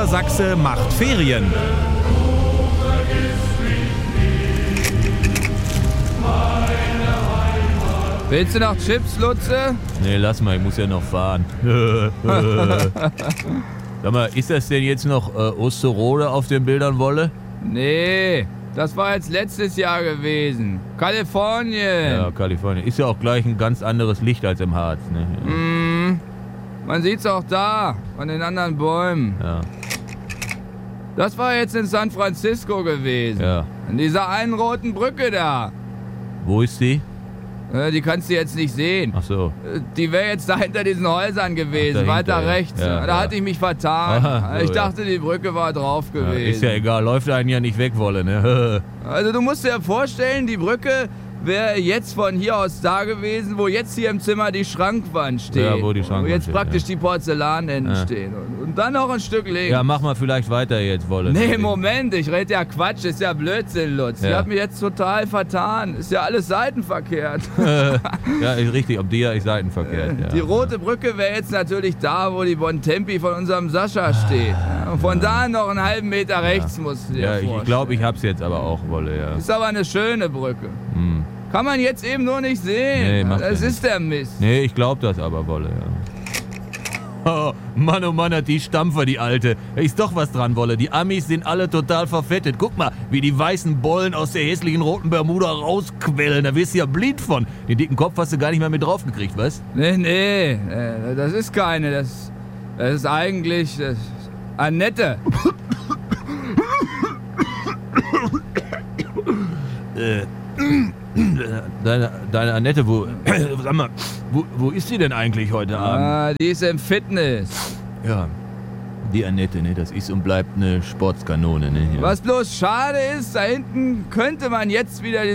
Niedersachse macht Ferien. Willst du noch Chips, Lutze? Nee, lass mal, ich muss ja noch fahren. Sag mal, ist das denn jetzt noch Osterode auf den Bildern, Wolle? Nee, das war jetzt letztes Jahr gewesen. Kalifornien. Ja, Kalifornien. Ist ja auch gleich ein ganz anderes Licht als im Harz, ne? Man sieht's auch da, an den anderen Bäumen. Ja. Das war jetzt in San Francisco gewesen. Ja. An dieser einen roten Brücke da. Wo ist die? Die kannst du jetzt nicht sehen. Ach so. Die wäre jetzt da hinter diesen Häusern gewesen, weiter rechts. Ja, da hatte ich mich vertan. Aha, so, ich dachte, die Brücke war drauf gewesen. Ja, ist ja egal, läuft einen ja nicht weg, Wolle, ne? Also du musst dir vorstellen, die Brücke wäre jetzt von hier aus da gewesen, wo jetzt hier im Zimmer die Schrankwand steht. Ja, wo die Schrankwand jetzt steht, praktisch ja. die Porzellanenden stehen. Und dann noch ein Stück links. Ja, mach mal vielleicht weiter jetzt, Wolle. Nee, Moment, ich rede ja Quatsch, ist ja Blödsinn, Lutz. Ja. Ich hab mich jetzt total vertan. Ist ja alles seitenverkehrt. Ja, ist richtig, ob dir ist seitenverkehrt. Ja. Die rote Brücke wäre jetzt natürlich da, wo die Bontempi von unserem Sascha steht. Und von da noch einen halben Meter rechts musst du dir Ja, vorstellen. ich glaube, ich hab's jetzt aber auch, Wolle, ja. Ist aber eine schöne Brücke. Kann man jetzt eben nur nicht sehen. Nee, macht das ja ist der Mist. Nee, ich glaube das aber, Wolle, ja. Oh Mann, hat die Stampfer, die Alte. Da ist doch was dran, Wolle. Die Amis sind alle total verfettet. Guck mal, wie die weißen Bollen aus der hässlichen roten Bermuda rausquellen. Da wirst du ja blind von. Den dicken Kopf hast du gar nicht mehr mit draufgekriegt, was? Nee, das ist keine. Das ist eigentlich Annette. Deine Annette, sag mal, wo ist die denn eigentlich heute Abend? Die ist im Fitness. Ja, die Annette, ne, das ist und bleibt eine Sportskanone, ne? Ja. Was bloß schade ist, da hinten könnte man jetzt wieder